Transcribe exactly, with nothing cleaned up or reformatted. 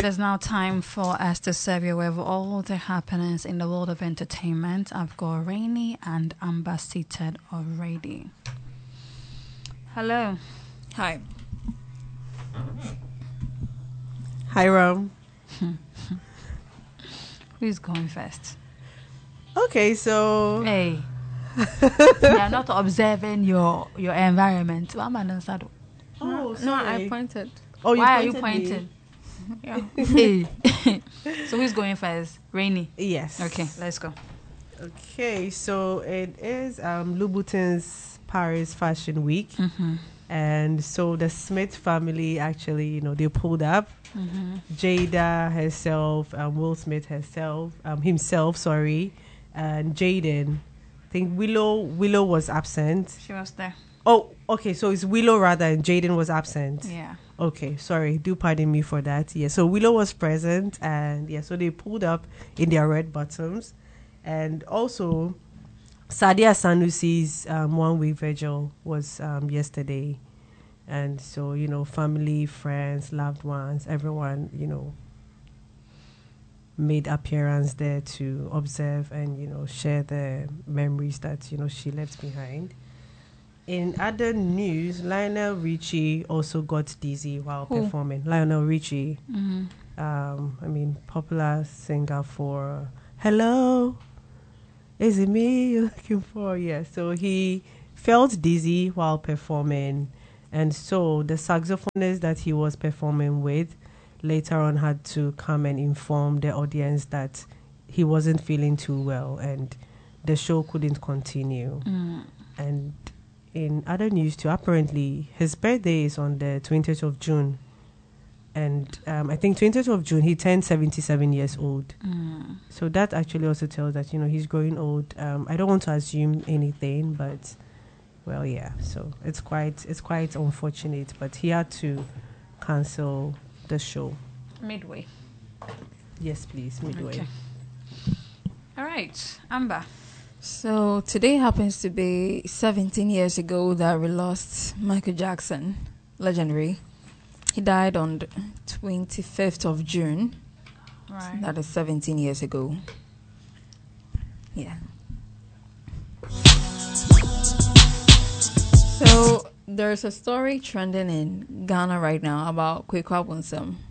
It is now time for us to serve you with all the happenings in the world of entertainment. I've got Rainy and Amber seated already. Hello. Hi. Hi, Ram. Who's going first? Okay, so Hey. You are not observing your your environment. oh, No, sorry. I pointed. Oh, you Why are you pointed me. pointing? Yeah. Hey. So who's going first? Rainy. Yes. Okay, let's go. Okay, so it is um, Louboutin's Paris Fashion Week. Mm-hmm. And so the Smith family actually, you know, they pulled up. Mm-hmm. Jada herself, um, Will Smith herself, um, himself, sorry, and Jaden. I think Willow Willow was absent. She was there. Oh, okay, so it's Willow rather, and Jaden was absent. Yeah. Okay, sorry, do pardon me for that. Yeah, so Willow was present, and yeah, so they pulled up in their red bottoms, and also Sadia Sanusi's um, one week vigil was um, yesterday, and so you know, family, friends, loved ones, everyone, you know, made appearance there to observe and you know share the memories that you know she left behind. In other news, Lionel Richie also got dizzy while Who? performing. Lionel Richie, Mm-hmm. um, I mean, popular singer for Hello, is it me you're looking for? Yeah, so he felt dizzy while performing, and so the saxophonist that he was performing with later on had to come and inform the audience that he wasn't feeling too well and the show couldn't continue. Mm. And in other news too, apparently his birthday is on the twentieth of June. And um, I think twentieth of June, he turned seventy-seven years old. Mm. So that actually also tells that, you know, he's growing old. Um, I don't want to assume anything, but, well, yeah. So it's quite, it's quite unfortunate. But he had to cancel the show. Midway. Yes, please, midway. Okay. All right, Amber. So today happens to be seventeen years ago that we lost Michael Jackson, legendary. He died on the twenty-fifth of June. Right. That is seventeen years ago. Yeah. So there's a story trending in Ghana right now about Kweku Abunsam.